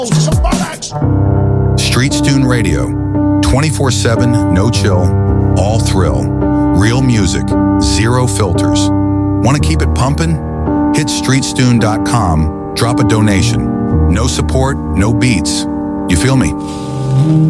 Streets Tune Radio, 24/7, no chill, all thrill, real music, zero filters. Want to keep it pumping? Hit streetstune.com, drop a donation. No support, no beats. You feel me?